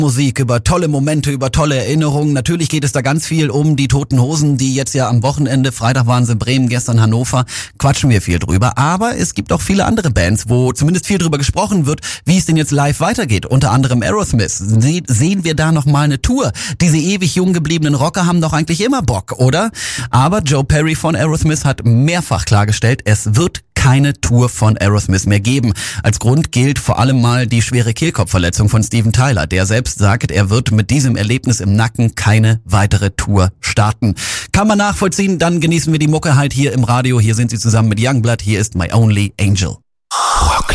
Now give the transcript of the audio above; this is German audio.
Musik, über tolle Momente, über tolle Erinnerungen. Natürlich geht es da ganz viel um die Toten Hosen, die jetzt ja am Wochenende, Freitag waren sie in Bremen, gestern Hannover, quatschen wir viel drüber. Aber es gibt auch viele andere Bands, wo zumindest viel drüber gesprochen wird, wie es denn jetzt live weitergeht. Unter anderem Aerosmith. Sehen wir da nochmal eine Tour? Diese ewig jung gebliebenen Rocker haben doch eigentlich immer Bock, oder? Aber Joe Perry von Aerosmith hat mehrfach klargestellt, es wird keine Tour von Aerosmith mehr geben. Als Grund gilt vor allem mal die schwere Kehlkopfverletzung von Steven Tyler, der selbst sagt, er wird mit diesem Erlebnis im Nacken keine weitere Tour starten. Kann man nachvollziehen, dann genießen wir die Mucke halt hier im Radio. Hier sind sie zusammen mit Youngblood, hier ist My Only Angel.